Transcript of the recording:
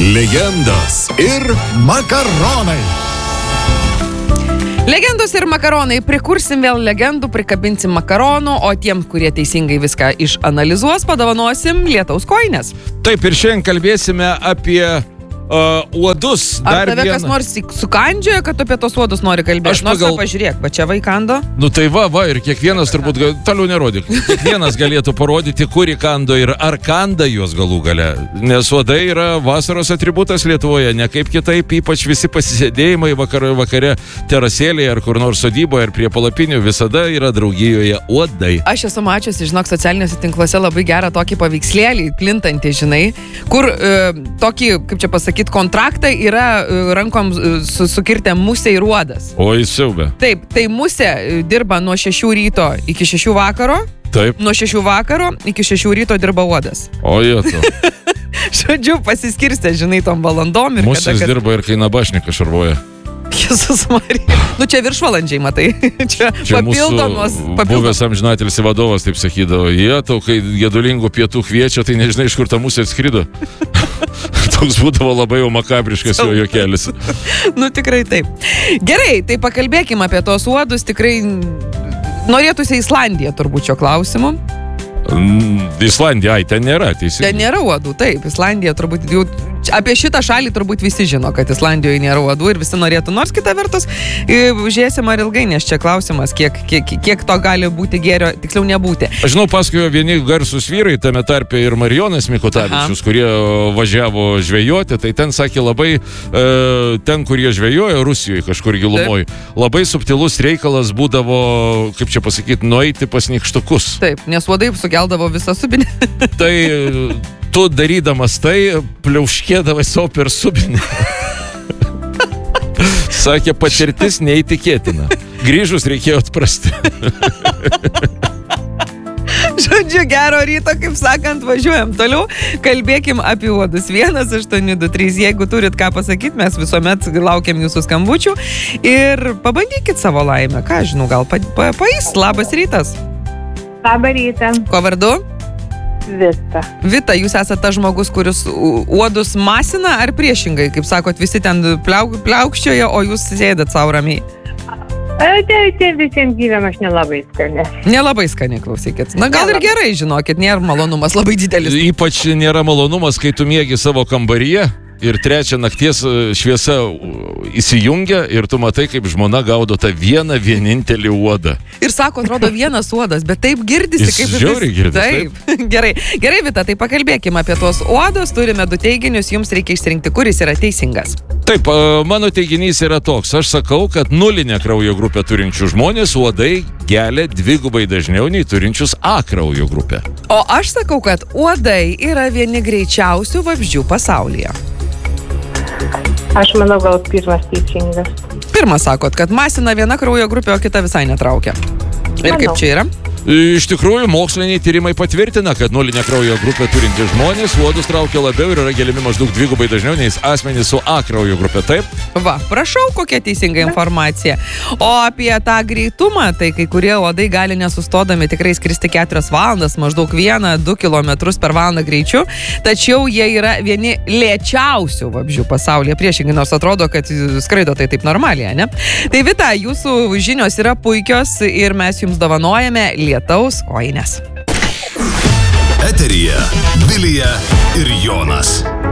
Legendos ir makaronai. Legendos ir makaronai. Prikursim vėl legendų, prikabinsim makaronų, o tiem, kurie teisingai viską išanalizuos, padovanosim lietaus kojines. Taip, ir šiandien kalbėsime apie uodus. Ar tave kas nors sukandžioja, kad apie tos uodus nori kalbėti? Nors pažiūrėk, va čia vaikando. Nu tai va, ir kiekvienas turbūt, toliau nerodyk, kiekvienas galėtų parodyti, kur įkando ir ar kanda juos galų gale. Nes uodai yra vasaros atributas Lietuvoje, ne kaip kitaip, ypač visi pasisėdėjimai vakare terasėlėje ar kur nors sodyboje ar prie palapinių visada yra draugijoje uodai. Aš esu mačiusi, žinok, socialiniuose tinkluose labai gerą tokį paveikslėlį plintantį, žinai, kur tokį, kaip čia pasakyti, kontraktą yra rankom sukirtę musė ir uodas. Oi, siaubė. Taip, tai musė dirba nuo 6 ryto iki 6 vakaro. Taip. Nuo 6 vakaro iki 6 ryto dirba uodas. O jėtų. Žodžiu, pasiskirstė, žinai, tom valandom. Musės dirba ir kai nabašnikas šarvoja. Jėzus Marija. Nu čia viršvalandžiai, matai. Čia papildomos. Buvęs amžinatelis vadovas taip sakydavo, tau, kai gedulingų pietų kviečia, tai nežinai, iš kur ta musė atskrido. Toks būdavo labai jau makabriškas jo juokelis. Nu tikrai taip. Gerai, tai pakalbėkim apie tos uodus. Tikrai norėtųsi Islandiją turbūt šio klausimu. Islandija, ten nėra, teisingai. Ten nėra uodų, taip. Islandija turbūt jau... Apie šitą šalį turbūt visi žino, kad Islandijoje nėra uodų ir visi norėtų. Nors kita vertus, žiūrėsim ar ilgai, nes čia klausimas, kiek to gali būti gėrio, tiksliau nebūti. Aš žinau, paskui vieni garsus vyrai, tame tarpe ir Marijonas Mikutavičius, kurie važiavo žvejoti, tai ten sakė labai, ten, kur jie žvejojo, Rusijoje kažkur gilumoje, labai subtilus reikalas būdavo, kaip čia pasakyti, nueiti pas nykštukus. Taip, nes uodai sukeldavo visą subinę. Tai... Tu darydamas tai, pliauškėdavai savo per subinį. Sakė, patirtis neįtikėtina. Grįžus reikėjo atprasti. Žodžiu, gero ryto, kaip sakant, važiuojam toliau. Kalbėkim apie uodus. 1-823. Jeigu turit ką pasakyti, mes visuomet laukiam jūsų skambučių. Ir pabandykit savo laimę. Ką žinau, gal país. Labas rytas. Labą rytą. Ko vardu? Vita. Vita, jūs esate tas žmogus, kuris uodus masina ar priešingai? Kaip sakot, visi ten pliaukščioja, o jūs sėdat savo ramiai. Tai visiems gyvėm aš nelabai skaniai. Nelabai skaniai, klausykit. Na gal ir gerai, žinokit, nėra malonumas labai didelis. Ypač nėra malonumas, kai tu miegi savo kambaryje ir 3 nakties šviesa įsijungia ir tu matai, kaip žmona gaudo tą vienintelį uodą. Ir sako, atrodo vienas uodas, bet taip girdisi, kaip jis. Žiauriai girdisi. Taip. Gerai, Vita, tai pakalbėkime apie tuos uodus. Turime 2 teiginius, jums reikia išsirinkti, kuris yra teisingas. Taip, mano teiginys yra toks. Aš sakau, kad nulinę kraujo grupę turinčių žmonės uodai gelia 2 dažniau nei turinčius A kraujo grupę. O aš sakau, kad uodai yra vieni greičiausių vabzdžių pasaulyje. Aš manau, gal pirmas teisingas. Pirmas sakot, kad masina viena kraujo grupė, o kita visai netraukia. Ir kaip čia yra? Iš tikrųjų, moksliniai tyrimai patvirtina, kad nulinę kraujo grupę turinti žmonės uodus traukia labiau ir yra geliami maždaug 2 dažniau nei asmenys su A kraujo grupė, taip? Va, prašau, kokia teisinga informacija. O apie tą greitumą, tai kai kurie uodai gali nesustodami tikrai skristi 4 valandas, maždaug 1-2 km per valandą greičiu, tačiau jie yra vieni lėčiausių vabzdžių pasaulyje. Priešingai, nors atrodo, kad skraido tai taip normaliai, ne? Tai Vita, jūsų žinios yra puikios ir mes jums dovanojame lietaus kojines. Eteryje Vilija ir Jonas.